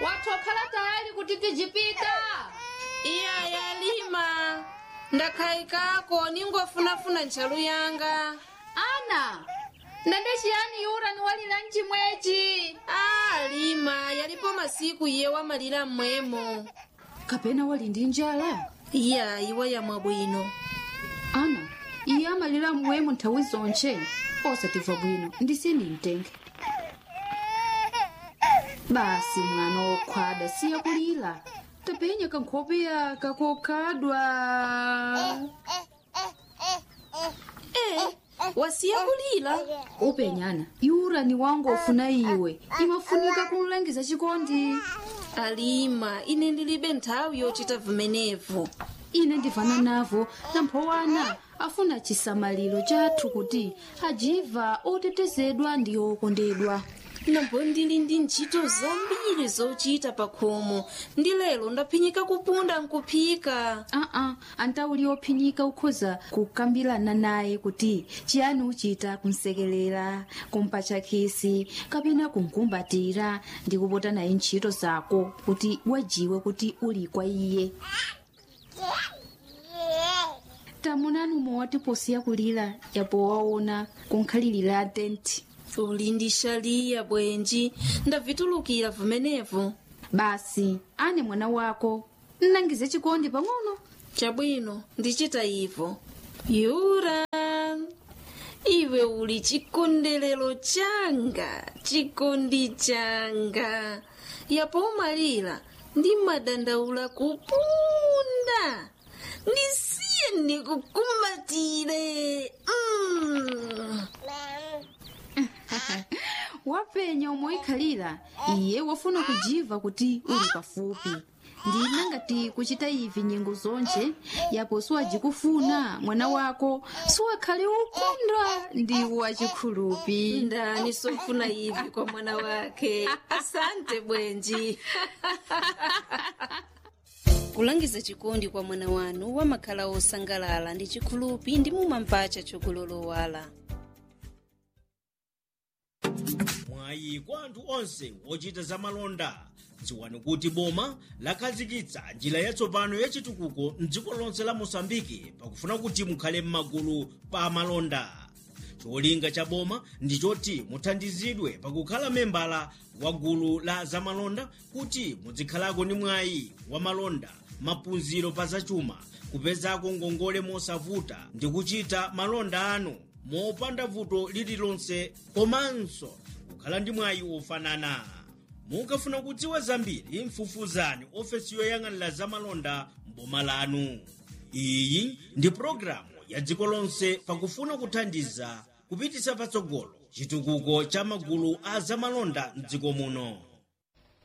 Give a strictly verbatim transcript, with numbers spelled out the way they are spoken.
watokhala tayari kuti tijipita? Iya yalima ndakhaikako ningofunafuna ntchalu yanga. Ana, ndende chiyani yura ni walira mchimwechi? Ah, Lima yalipo masiku iye wamalira mmwemo. Kapena wali ndi njala? Iya iwa yamwa bwino. Ana, iye amalira mmwemo nthawi zonche osatimva bwino ndisini mtenge. Basi mwana wokhwada siya kulira tapenya kankhopeya kakokhadwa. Eh, wasiya kulira? Upenyana yura ni wangu ofuna iwe imafunika kumlangiza chikondi. Alima ine ndilibe nthawi yochita vimenevu. Ine ndivana navo namphowana afuna chisamaliro chathu kuti ajiva otetezedwa ndi okondedwa. Nambo ndili ndi ntchito zambiri zochita pakhomo ndi lero ndaphinyika kupunda nkuphika. Aa, antauli ophinyika ukhoza kukambirana naye kuti chiyani uchita kumsekelera, kumpatcha khisi kapena kumkumbatira ndi kupota naye ntchito zako kuti wajiwe kuti uli kwa iye. Tamunani umowati posiya kulira yapo waona kunkhalirira tenti. Uli ndi shaliya bwenji ndavitulukira vimenevu. Basi ane mwana wako nnangize chikondi pang'ono. Chabwino ndichita ivo. Yura, iwe uli chikondelero changa, chikondi changa. Yapo umalira ndi madandaula kupunda. Ndisiye ndikukumbatire. Mm. Wapenya umoikhalira iye wafuna kujiva kuti uli pafupi. Ndina ngati kuchita ivi nyengo zonche yapo siwajikufuna mwana wako siwakhale ukunda ndi wachikhulupi. Ndani sofuna ivi kwa mwana wake. Asante bwenji. Kulangiza chikondi kwa mwana wanu wamakhala osangalala ndi chikhulupi ndi mumampacha chokulolowala. Mwayi kwa anthu onse ochita zamalonda dziwani kuti boma lakhazikitsa njira yatsopano yachitukuko m'dziko lonse la Mosambiki pakufuna kuti mukhale m'magulu pa malonda. Cholinga cha boma ndi choti muthandizidwe pakukhala membala wa gulu la zamalonda kuti muzikhalako ndi mwayi wa malonda, maphunziro pa zachuma, kupezako ngongole mosavuta ndi kuchita malonda anu mopanda vuto lililonse, komanso kukhala ndi mwayi ofanana. Mukafuna kudziwa zambiri mfufuzani ofesi yoyang'anira zamalonda m'boma lanu. Iyi ndi programu ya dziko lonse pakufuna kuthandiza kupititsa patsogolo chitukuko cha magulu a zamalonda m'dziko muno.